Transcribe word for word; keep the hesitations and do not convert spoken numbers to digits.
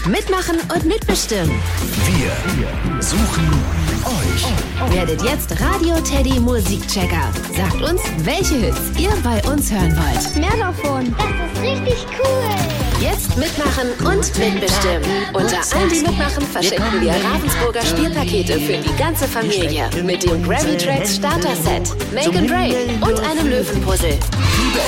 Mitmachen und mitbestimmen. Wir suchen euch. Werdet jetzt Radio Teddy Musikchecker. Sagt uns, welche Hits ihr bei uns hören wollt. Mehr davon. Das ist richtig cool. Jetzt mitmachen und mitbestimmen. Unter allen, die mitmachen, verschenken wir Ravensburger Spielpakete für die ganze Familie. Mit dem Grammy Tracks Starter Set, Make and Break und einem Löwenpuzzle. Liebe